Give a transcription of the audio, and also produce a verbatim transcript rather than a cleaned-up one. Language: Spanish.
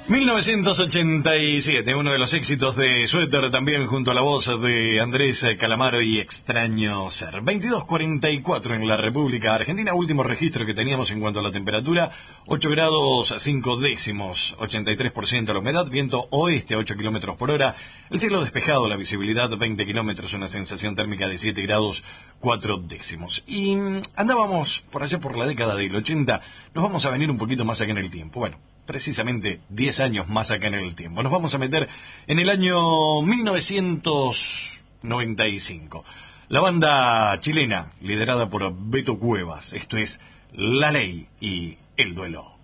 mil novecientos ochenta y siete, uno de los éxitos de Suéter, también junto a la voz de Andrés Calamaro y Extraño Ser. veintidós cuarenta y cuatro en la República Argentina, último registro que teníamos en cuanto a la temperatura, ocho grados cinco décimos, ochenta y tres por ciento la humedad, viento oeste a ocho kilómetros por hora, el cielo despejado, la visibilidad veinte kilómetros, una sensación térmica de siete grados cuatro décimos. Y andábamos por allá por la década del ochenta, nos vamos a venir un poquito más acá en el tiempo. Bueno, precisamente diez años más acá en el tiempo. Nos vamos a meter en el año mil novecientos noventa y cinco. La banda chilena, liderada por Beto Cuevas. Esto es La Ley y El Duelo.